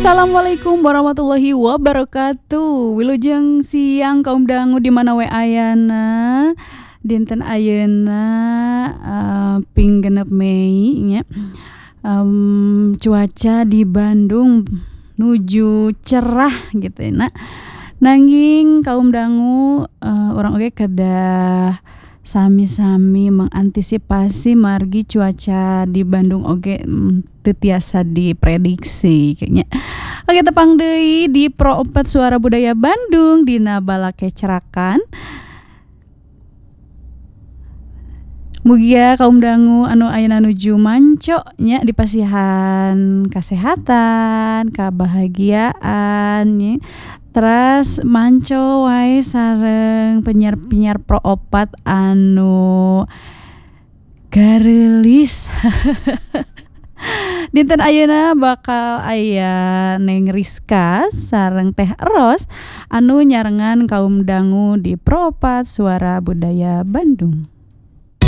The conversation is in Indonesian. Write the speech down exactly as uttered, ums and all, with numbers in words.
Assalamualaikum warahmatullahi wabarakatuh. Wilujeng siang kaum dangu di mana we ayana. Dinten ayeuna uh, ping genep Mei nya. Um, cuaca di Bandung nuju cerah gitu ya. Nanging kaum dangu uh, orang oge kedah sami-sami mengantisipasi margi cuaca di Bandung oge mm, teu tiasa diprediksi kayaknya. Oke, tepang deui di Pro empat Suara Budaya Bandung dina balake cerakan. Mugia kaum dangu anu ayeuna nuju manco nya di pasihan kasehatan, kabahagiaan nya. Terus manco wae sareng penyiar-penyiar Pro opat anu gareulis. Dinten ayeuna bakal aya Neng Rizka sareng Teh Ros anu nyarengan kaum dangu di Pro opat Suara Budaya Bandung.